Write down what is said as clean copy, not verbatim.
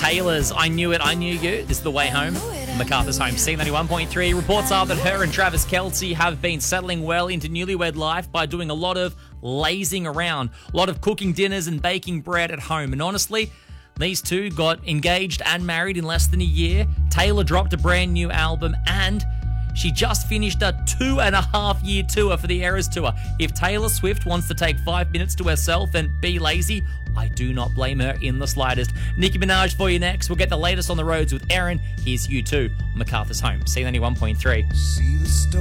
Taylor's I Knew It, I Knew You. This is the way home. MacArthur's home. C91.3. Reports are that her and Travis Kelce have been settling well into newlywed life by doing a lot of lazing around, a lot of cooking dinners and baking bread at home. And honestly, these two got engaged and married in less than a year. Taylor dropped a brand new album and she just finished a 2.5-year tour for the Eras Tour. If Taylor Swift wants to take 5 minutes to herself and be lazy, I do not blame her in the slightest. Nicki Minaj for you next. We'll get the latest on the roads with Erin. Here's U2, MacArthur's home. C91.3.